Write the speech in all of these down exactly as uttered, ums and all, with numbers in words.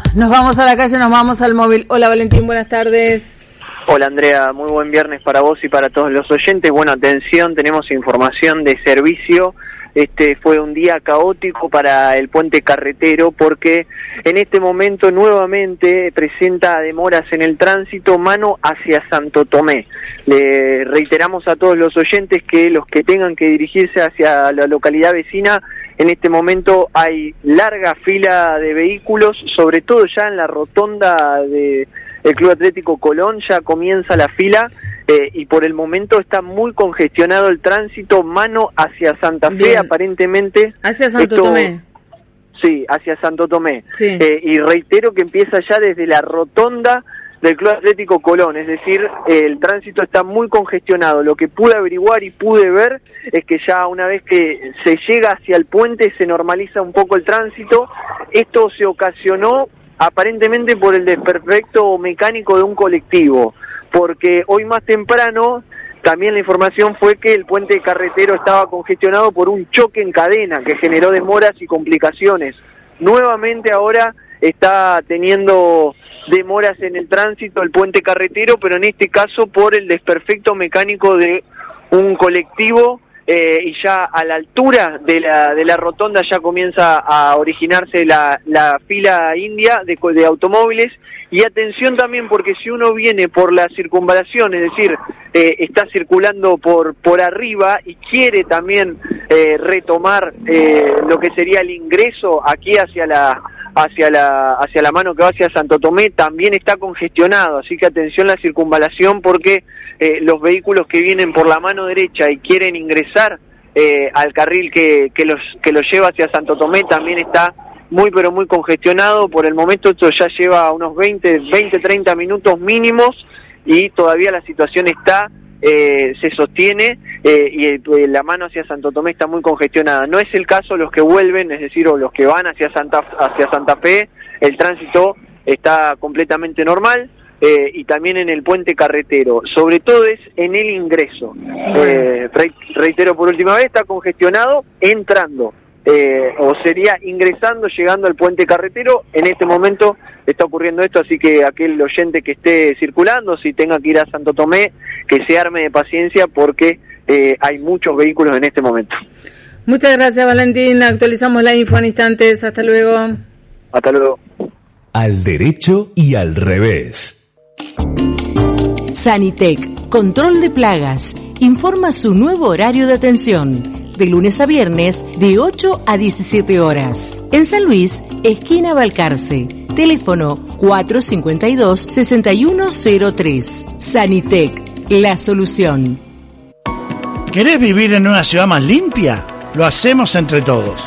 Nos vamos a la calle, nos vamos al móvil. Hola Valentín, buenas tardes. Hola Andrea, muy buen viernes para vos y para todos los oyentes. Bueno, atención, tenemos información de servicio. Este fue un día caótico para el puente carretero porque en este momento nuevamente presenta demoras en el tránsito mano hacia Santo Tomé. Le reiteramos a todos los oyentes que los que tengan que dirigirse hacia la localidad vecina, en este momento hay larga fila de vehículos, sobre todo ya en la rotonda de el Club Atlético Colón, ya comienza la fila. Eh, y por el momento está muy congestionado el tránsito mano hacia Santa Fe. Bien. Aparentemente hacia Santo esto, Tomé. Sí, hacia Santo Tomé. Sí. Eh, y reitero que empieza ya desde la rotonda del Club Atlético Colón, es decir, eh, el tránsito está muy congestionado. Lo que pude averiguar y pude ver es que ya una vez que se llega hacia el puente se normaliza un poco el tránsito. Esto se ocasionó aparentemente por el desperfecto mecánico de un colectivo, porque hoy más temprano también la información fue que el puente carretero estaba congestionado por un choque en cadena que generó demoras y complicaciones. Nuevamente ahora está teniendo demoras en el tránsito el puente carretero, pero en este caso por el desperfecto mecánico de un colectivo. Eh, y ya a la altura de la de la rotonda ya comienza a originarse la, la fila india de, de automóviles. Y atención también, porque si uno viene por la circunvalación, es decir, eh, está circulando por por arriba y quiere también eh, retomar eh, lo que sería el ingreso aquí hacia la hacia la hacia la mano que va hacia Santo Tomé, también está congestionado, así que atención la circunvalación, porque eh, los vehículos que vienen por la mano derecha y quieren ingresar eh, al carril que que los que los lleva hacia Santo Tomé también está muy pero muy congestionado. Por el momento esto ya lleva unos veinte, treinta minutos mínimos y todavía la situación está eh, se sostiene eh, y eh, la mano hacia Santo Tomé está muy congestionada. No es el caso los que vuelven, es decir, o los que van hacia Santa hacia Santa Fe, el tránsito está completamente normal. Eh, y también en el puente carretero, sobre todo es en el ingreso. Eh, re, reitero por última vez, está congestionado entrando, eh, o sería ingresando, llegando al puente carretero. En este momento está ocurriendo esto, así que aquel oyente que esté circulando, si tenga que ir a Santo Tomé, que se arme de paciencia porque eh, hay muchos vehículos en este momento. Muchas gracias Valentín, actualizamos la info en instantes, hasta luego. Hasta luego. Al derecho y al revés. Sanitec, control de plagas, informa su nuevo horario de atención, de lunes a viernes, de ocho a diecisiete horas. En San Luis, esquina Balcarce, teléfono cuatro cinco dos, seis uno cero tres. Sanitec, la solución. ¿Querés vivir en una ciudad más limpia? Lo hacemos entre todos.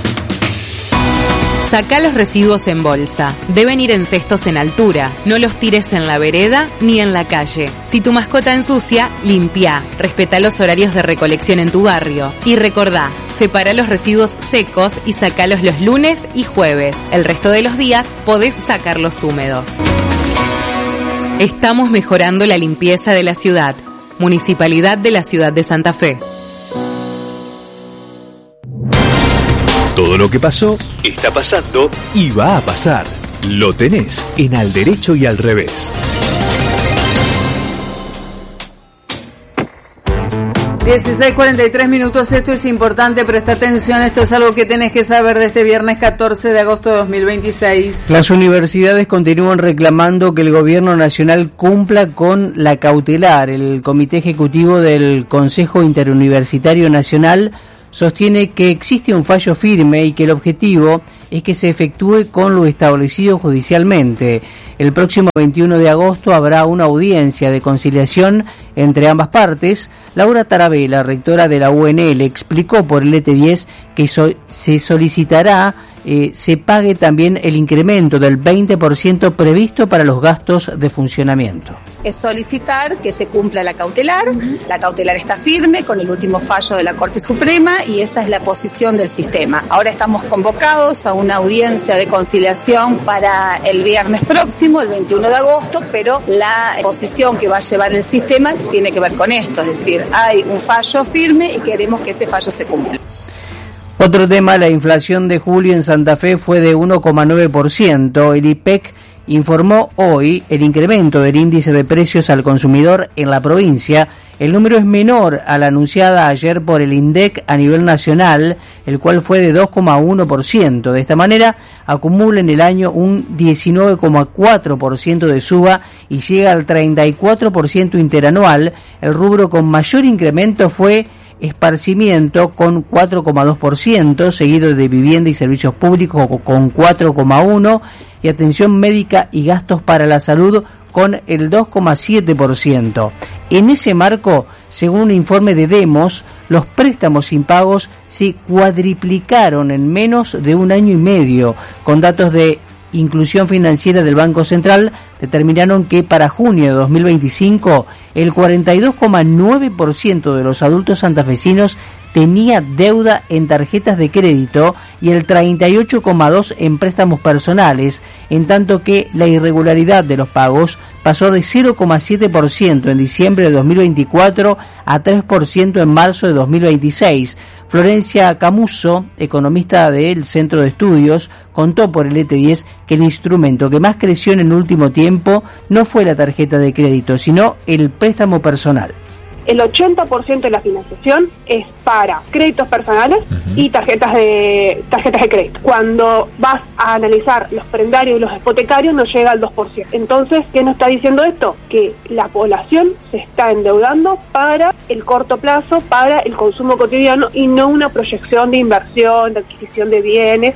Sacá los residuos en bolsa. Deben ir en cestos en altura. No los tires en la vereda ni en la calle. Si tu mascota ensucia, limpia. Respetá los horarios de recolección en tu barrio. Y recordá, separa los residuos secos y sacalos los lunes y jueves. El resto de los días podés sacarlos húmedos. Estamos mejorando la limpieza de la ciudad. Municipalidad de la Ciudad de Santa Fe. Todo lo que pasó, está pasando y va a pasar. Lo tenés en Al Derecho y al Revés. dieciséis cuarenta y tres minutos, esto es importante, presta atención, esto es algo que tenés que saber de este viernes catorce de agosto de dos mil veintiséis. Las universidades continúan reclamando que el gobierno nacional cumpla con la cautelar. El Comité Ejecutivo del Consejo Interuniversitario Nacional sostiene que existe un fallo firme y que el objetivo es que se efectúe con lo establecido judicialmente. El próximo veintiuno de agosto habrá una audiencia de conciliación entre ambas partes. Laura Tarabella, rectora de la U N L, explicó por el E T diez que so- se solicitará eh, se pague también el incremento del veinte por ciento previsto para los gastos de funcionamiento. Es solicitar que se cumpla la cautelar. Uh-huh. La cautelar está firme con el último fallo de la Corte Suprema y esa es la posición del sistema. Ahora estamos convocados a una audiencia de conciliación para el viernes próximo, el veintiuno de agosto, pero la posición que va a llevar el sistema tiene que ver con esto, es decir, hay un fallo firme y queremos que ese fallo se cumpla. Otro tema, la inflación de julio en Santa Fe fue de uno coma nueve por ciento. El I P E C informó hoy el incremento del índice de precios al consumidor en la provincia. El número es menor a la anunciada ayer por el INDEC a nivel nacional, el cual fue de dos coma uno por ciento. De esta manera, acumula en el año un diecinueve coma cuatro por ciento de suba y llega al treinta y cuatro por ciento interanual. El rubro con mayor incremento fue esparcimiento con cuatro coma dos por ciento, seguido de vivienda y servicios públicos con cuatro coma uno por ciento y atención médica y gastos para la salud con el dos coma siete por ciento. En ese marco, según un informe de Demos, los préstamos impagos se cuadriplicaron en menos de un año y medio. Con datos de Inclusión Financiera del Banco Central, determinaron que para junio de dos mil veinticinco el cuarenta y dos coma nueve por ciento de los adultos santafesinos tenía deuda en tarjetas de crédito y el treinta y ocho coma dos por ciento en préstamos personales, en tanto que la irregularidad de los pagos pasó de cero coma siete por ciento en diciembre de dos mil veinticuatro a tres por ciento en marzo de dos mil veintiséis. Florencia Camuso, economista del Centro de Estudios, contó por el E T diez que el instrumento que más creció en el último tiempo no fue la tarjeta de crédito, sino el préstamo personal. El ochenta por ciento de la financiación es para créditos personales uh-huh. y tarjetas de tarjetas de crédito. Cuando vas a analizar los prendarios y los hipotecarios no llega al dos por ciento. Entonces, ¿qué nos está diciendo esto? Que la población se está endeudando para el corto plazo, para el consumo cotidiano y no una proyección de inversión, de adquisición de bienes.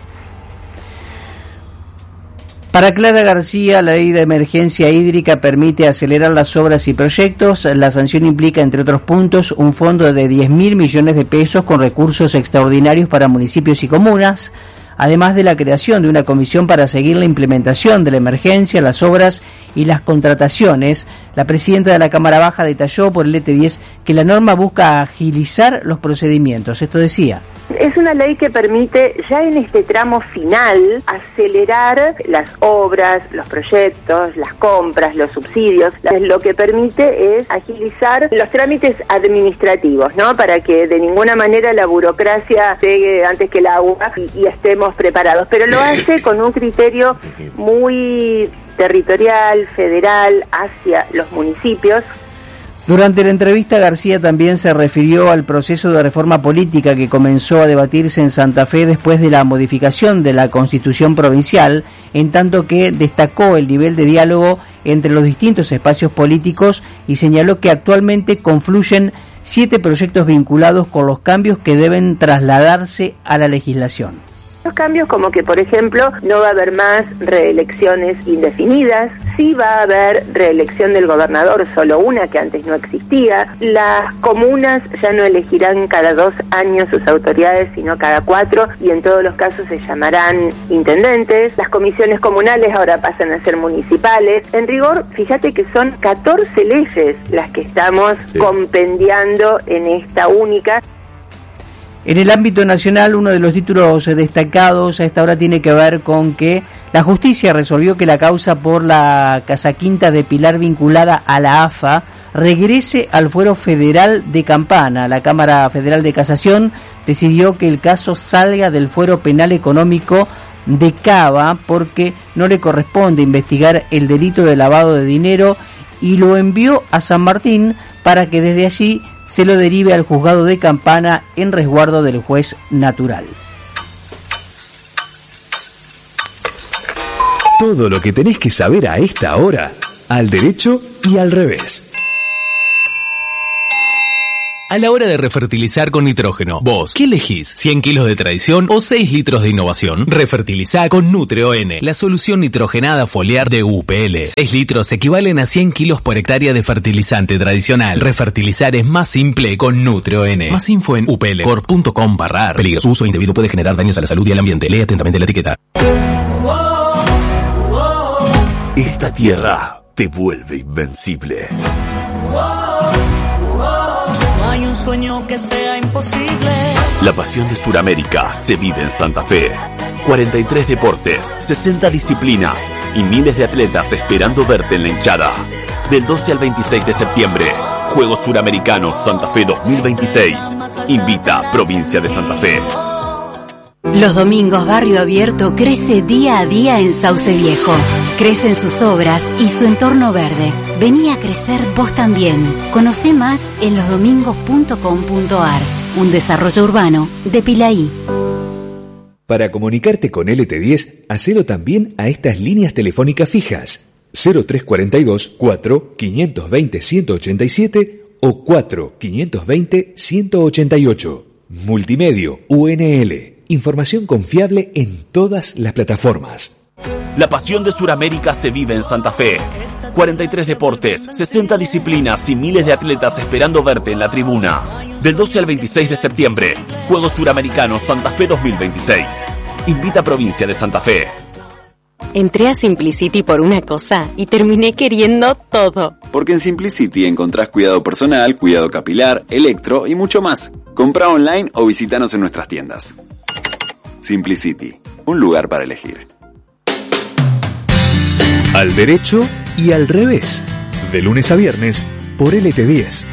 Para Clara García, la ley de emergencia hídrica permite acelerar las obras y proyectos. La sanción implica, entre otros puntos, un fondo de diez mil millones de pesos con recursos extraordinarios para municipios y comunas, además de la creación de una comisión para seguir la implementación de la emergencia, las obras y las contrataciones. La presidenta de la Cámara Baja detalló por el E T diez que la norma busca agilizar los procedimientos. Esto decía: es una ley que permite, ya en este tramo final, acelerar las obras, los proyectos, las compras, los subsidios. Lo que permite es agilizar los trámites administrativos, ¿no? Para que de ninguna manera la burocracia llegue antes que el agua y, y estemos preparados. Pero lo hace con un criterio muy territorial, federal, hacia los municipios. Durante la entrevista, García también se refirió al proceso de reforma política que comenzó a debatirse en Santa Fe después de la modificación de la Constitución provincial, en tanto que destacó el nivel de diálogo entre los distintos espacios políticos y señaló que actualmente confluyen siete proyectos vinculados con los cambios que deben trasladarse a la legislación. Los cambios como que, por ejemplo, no va a haber más reelecciones indefinidas, sí va a haber reelección del gobernador, solo una que antes no existía. Las comunas ya no elegirán cada dos años sus autoridades, sino cada cuatro, y en todos los casos se llamarán intendentes. Las comisiones comunales ahora pasan a ser municipales. En rigor, fíjate que son catorce leyes las que estamos sí. compendiando en esta única. En el ámbito nacional, uno de los títulos destacados a esta hora tiene que ver con que la justicia resolvió que la causa por la Casa Quinta de Pilar vinculada a la A F A regrese al fuero federal de Campana. La Cámara Federal de Casación decidió que el caso salga del fuero penal económico de Cava porque no le corresponde investigar el delito de lavado de dinero y lo envió a San Martín para que desde allí se lo derive al juzgado de Campana en resguardo del juez natural. Todo lo que tenés que saber a esta hora, al derecho y al revés. A la hora de refertilizar con nitrógeno, vos, ¿qué elegís? ¿cien kilos de tradición o seis litros de innovación? Refertilizá con NutrioN, la solución nitrogenada foliar de U P L. seis litros equivalen a cien kilos por hectárea de fertilizante tradicional. Refertilizar es más simple con NutrioN. Más info en u p l corp punto com barra ar. Peligro. Su uso indebido puede generar daños a la salud y al ambiente. Lee atentamente la etiqueta. Esta tierra te vuelve invencible. Hay un sueño que sea imposible. La pasión de Sudamérica se vive en Santa Fe. cuarenta y tres deportes, sesenta disciplinas y miles de atletas esperando verte en la hinchada. Del doce al veintiséis de septiembre, Juegos Suramericanos Santa Fe dos mil veintiséis. Invita Provincia de Santa Fe. Los domingos Barrio Abierto crece día a día en Sauce Viejo. Crecen sus obras y su entorno verde. Vení a crecer vos también. Conocé más en los domingos punto com punto a r. Un desarrollo urbano de Pilaí. Para comunicarte con L T diez, hacelo también a estas líneas telefónicas fijas. cero tres cuatro dos, cuatro, cinco dos cero, uno ocho siete o cuatro, cinco dos cero, uno ocho ocho. Multimedio U N L. Información confiable en todas las plataformas. La pasión de Suramérica se vive en Santa Fe. cuarenta y tres deportes, sesenta disciplinas y miles de atletas esperando verte en la tribuna. Del doce al veintiséis de septiembre, Juegos Suramericanos Santa Fe dos mil veintiséis. Invita Provincia de Santa Fe. Entré a Simplicity por una cosa y terminé queriendo todo. Porque en Simplicity encontrás cuidado personal, cuidado capilar, electro y mucho más. Comprá online o visítanos en nuestras tiendas. Simplicity, un lugar para elegir. Al derecho y al revés. De lunes a viernes por L T diez.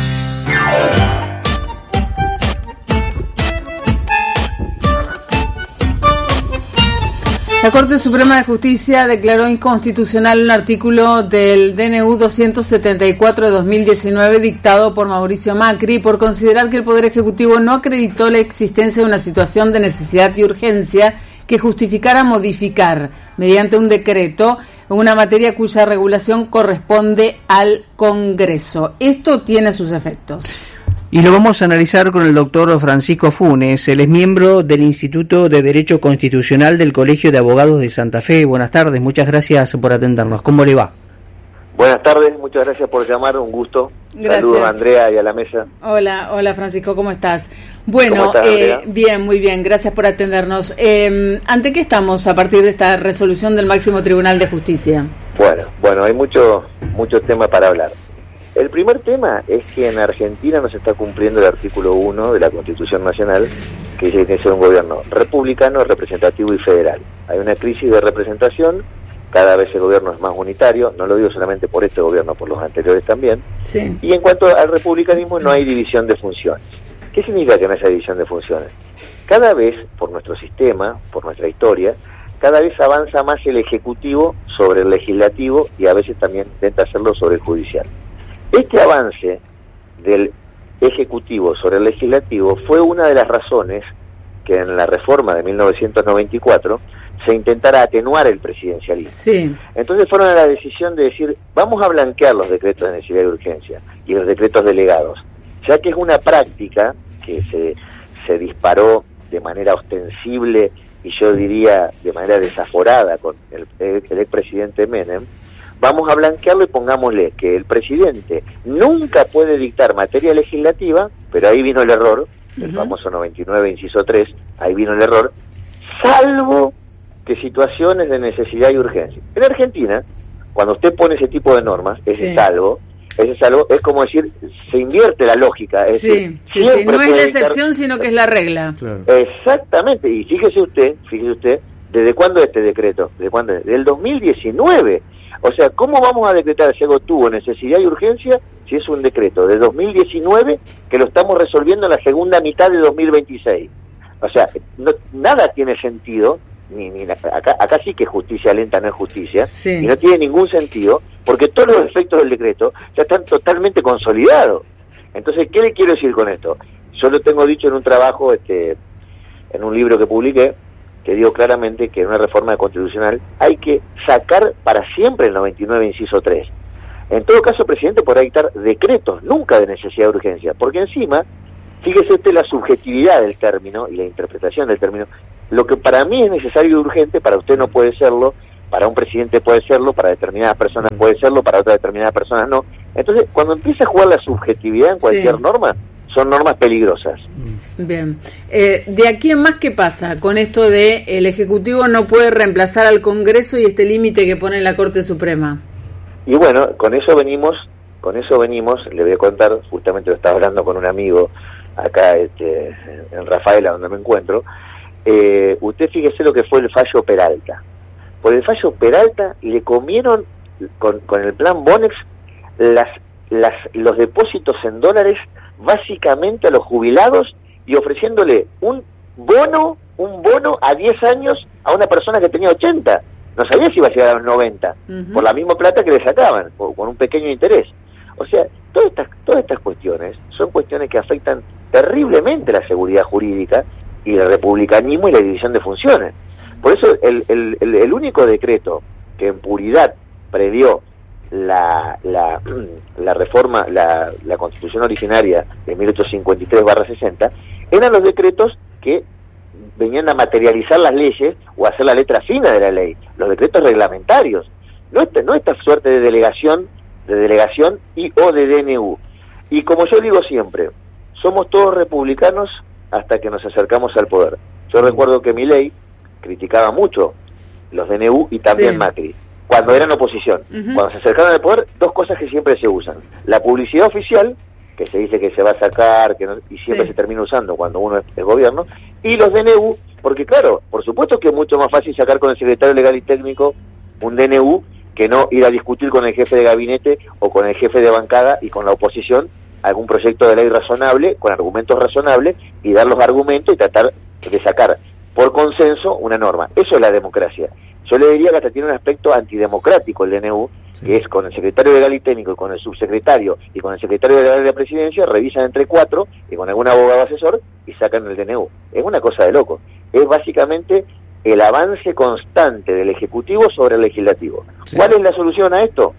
La Corte Suprema de Justicia declaró inconstitucional un artículo del D N U doscientos setenta y cuatro de dos mil diecinueve dictado por Mauricio Macri por considerar que el Poder Ejecutivo no acreditó la existencia de una situación de necesidad y urgencia que justificara modificar, mediante un decreto, una materia cuya regulación corresponde al Congreso. Esto tiene sus efectos. Y lo vamos a analizar con el doctor Francisco Funes. Él es miembro del Instituto de Derecho Constitucional del Colegio de Abogados de Santa Fe. Buenas tardes, muchas gracias por atendernos. ¿Cómo le va? Buenas tardes, muchas gracias por llamar, un gusto. Gracias. Saludos a Andrea y a la mesa. Hola, hola Francisco, ¿cómo estás? Bueno, ¿Cómo estás, eh, bien, muy bien, gracias por atendernos. Eh, ¿Ante qué estamos a partir de esta resolución del Máximo Tribunal de Justicia? Bueno, bueno, hay mucho, muchos temas para hablar. El primer tema es que en Argentina no se está cumpliendo el artículo uno de la Constitución Nacional, que dice que tiene que ser un gobierno republicano, representativo y federal. Hay una crisis de representación, cada vez el gobierno es más unitario, no lo digo solamente por este gobierno, por los anteriores también. Sí. Y en cuanto al republicanismo, no hay división de funciones. ¿Qué significa que no haya división de funciones? Cada vez, por nuestro sistema, por nuestra historia, cada vez avanza más el Ejecutivo sobre el Legislativo y a veces también intenta hacerlo sobre el Judicial. Este avance del Ejecutivo sobre el Legislativo fue una de las razones que en la reforma de mil novecientos noventa y cuatro se intentara atenuar el presidencialismo. Sí. Entonces fueron a la decisión de decir, vamos a blanquear los decretos de necesidad y urgencia y los decretos delegados, ya que es una práctica que se, se disparó de manera ostensible y yo diría de manera desaforada con el, el expresidente Menem. Vamos a blanquearlo y pongámosle que el presidente nunca puede dictar materia legislativa, pero ahí vino el error, el uh-huh. famoso noventa y nueve, inciso tres, ahí vino el error, salvo que situaciones de necesidad y urgencia. En Argentina, cuando usted pone ese tipo de normas, ese sí. salvo, ese salvo es como decir, se invierte la lógica. Es sí, decir, sí, sí. No es la excepción, dictar... sino que es la regla. Claro. Exactamente, y fíjese usted, fíjese usted, ¿desde cuándo este decreto? ¿Desde cuándo? Del dos mil diecinueve. O sea, ¿cómo vamos a decretar si algo tuvo necesidad y urgencia si es un decreto de dos mil diecinueve que lo estamos resolviendo en la segunda mitad de dos mil veintiséis? O sea, no, nada tiene sentido, ni, ni acá, acá sí que justicia lenta no es justicia, sí. y no tiene ningún sentido, porque todos los efectos del decreto ya están totalmente consolidados. Entonces, ¿qué le quiero decir con esto? Yo lo tengo dicho en un trabajo, este, en un libro que publiqué, que digo claramente que en una reforma constitucional hay que sacar para siempre el noventa y nueve, inciso tres. En todo caso, el presidente podrá dictar decretos, nunca de necesidad de urgencia, porque encima, fíjese usted la subjetividad del término y la interpretación del término. Lo que para mí es necesario y urgente, para usted no puede serlo, para un presidente puede serlo, para determinadas personas puede serlo, para otras determinadas personas no. Entonces, cuando empieza a jugar la subjetividad en cualquier sí. norma, son normas peligrosas. Bien. Eh, de aquí en más, ¿qué pasa con esto de el Ejecutivo no puede reemplazar al Congreso y este límite que pone la Corte Suprema? Y bueno, con eso venimos, con eso venimos, le voy a contar, justamente lo estaba hablando con un amigo acá este, en Rafaela, donde me encuentro. Eh, usted fíjese lo que fue el fallo Peralta. Por el fallo Peralta le comieron con, con el plan Bonex las, las, los depósitos en dólares básicamente a los jubilados y ofreciéndole un bono un bono a diez años a una persona que tenía ochenta. No sabía si iba a llegar a los noventa, uh-huh. por la misma plata que le sacaban, o con un pequeño interés. O sea, todas estas, todas estas cuestiones son cuestiones que afectan terriblemente la seguridad jurídica y el republicanismo y la división de funciones. Por eso el, el, el, el único decreto que en puridad previó la, la, la reforma, la, la constitución originaria de mil ochocientos cincuenta y tres barra sesenta, eran los decretos que venían a materializar las leyes o a hacer la letra fina de la ley, los decretos reglamentarios, no esta, no esta suerte de delegación, de delegación y o de D N U. Y como yo digo siempre, somos todos republicanos hasta que nos acercamos al poder. Yo recuerdo que Milei criticaba mucho los D N U y también sí. Macri, cuando eran oposición. Uh-huh. Cuando se acercaron al poder, dos cosas que siempre se usan: la publicidad oficial, que se dice que se va a sacar, que no, y siempre sí. se termina usando cuando uno es, es gobierno, y los D N U, porque claro, por supuesto que es mucho más fácil sacar con el secretario legal y técnico un D N U que no ir a discutir con el jefe de gabinete o con el jefe de bancada y con la oposición algún proyecto de ley razonable, con argumentos razonables, y dar los argumentos y tratar de sacar por consenso una norma. Eso es la democracia. Yo le diría que hasta tiene un aspecto antidemocrático el D N U, sí. que es con el secretario legal y técnico, y con el subsecretario y con el secretario legal de la presidencia, revisan entre cuatro y con algún abogado asesor y sacan el D N U. Es una cosa de loco. Es básicamente el avance constante del Ejecutivo sobre el Legislativo. Sí. ¿Cuál es la solución a esto?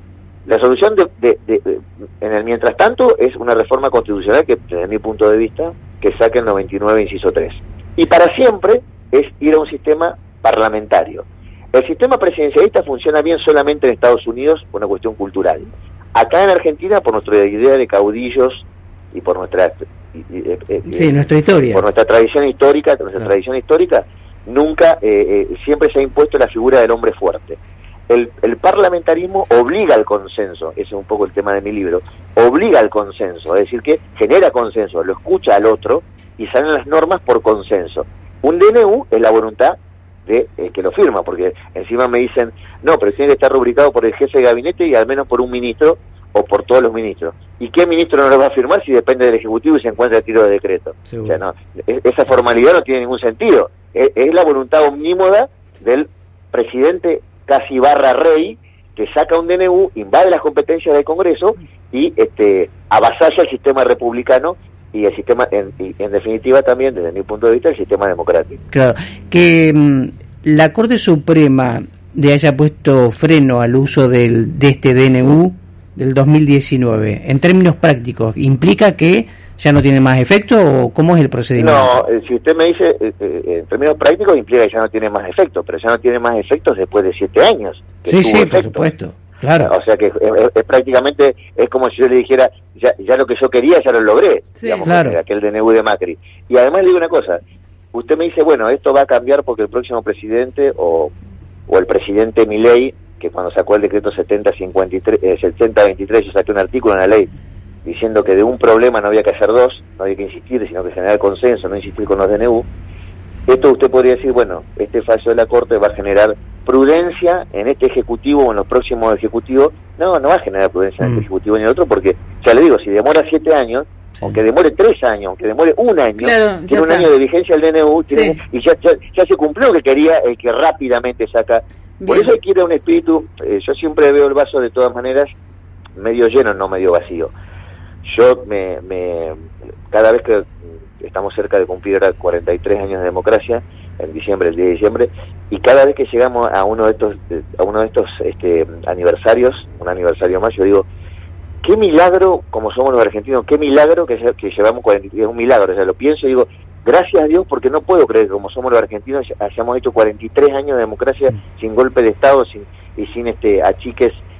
La solución de, de, de, de, en el mientras tanto es una reforma constitucional que, desde mi punto de vista, que saque el noventa y nueve inciso tres. Y para siempre es ir a un sistema parlamentario. El sistema presidencialista funciona bien solamente en Estados Unidos por una cuestión cultural. Acá en Argentina, por nuestra idea de caudillos y por nuestra eh, eh, sí, nuestra historia, por nuestra tradición histórica, nuestra claro. tradición histórica, nunca, eh, eh, siempre se ha impuesto la figura del hombre fuerte. El, el parlamentarismo obliga al consenso, ese es un poco el tema de mi libro, obliga al consenso, es decir, que genera consenso, lo escucha al otro y salen las normas por consenso. Un D N U es la voluntad de eh, que lo firma, porque encima me dicen, no, pero tiene que estar rubricado por el jefe de gabinete y al menos por un ministro o por todos los ministros. ¿Y qué ministro no lo va a firmar si depende del Ejecutivo y se encuentra a tiro de decreto? Seguro. O sea, no, es, esa formalidad no tiene ningún sentido. Es, es la voluntad omnímoda del presidente casi barra rey, que saca un D N U, invade las competencias del Congreso y este avasalla el sistema republicano y el sistema, en, en definitiva también, desde mi punto de vista, el sistema democrático. Claro, que mmm, la Corte Suprema le haya puesto freno al uso del, de este D N U del dos mil diecinueve, en términos prácticos, ¿implica que ya no tiene más efecto o cómo es el procedimiento? No, eh, si usted me dice, eh, eh, en términos prácticos implica que ya no tiene más efecto, pero ya no tiene más efectos después de siete años. Sí, sí, efecto. Por supuesto, claro. O sea que es, es, es prácticamente, es como si yo le dijera, ya, ya lo que yo quería ya lo logré, sí, digamos, claro. aquel D N U de Macri. Y además le digo una cosa, usted me dice, bueno, esto va a cambiar porque el próximo presidente o, o el presidente Milei, que cuando sacó el decreto setenta cincuenta y tres, eh, setenta veintitrés, yo saqué un artículo en la ley diciendo que de un problema no había que hacer dos, no había que insistir, sino que generar consenso, no insistir con los D N U. Esto usted podría decir, bueno, este fallo de la Corte va a generar prudencia en este Ejecutivo o en los próximos Ejecutivos. No, no va a generar prudencia en este Ejecutivo ni en el otro, porque, ya le digo, si demora siete años, sí. aunque demore tres años, aunque demore un año, claro, tiene un está. año de vigencia el D N U, tiene, sí. y ya, ya, ya se cumplió que quería el que rápidamente saca. Bien. Por eso hay que ir a un espíritu, eh, yo siempre veo el vaso de todas maneras medio lleno, no medio vacío. Yo me, me cada vez que estamos cerca de cumplir ahora cuarenta y tres años de democracia, en diciembre, el diez de diciembre, y cada vez que llegamos a uno de estos a uno de estos este aniversarios, un aniversario más, yo digo, qué milagro como somos los argentinos, qué milagro que, que llevamos cuarenta y tres, es un milagro, o sea, lo pienso y digo, gracias a Dios, porque no puedo creer que como somos los argentinos hayamos hecho cuarenta y tres años de democracia, sí. sin golpe de Estado, sin y sin este achiques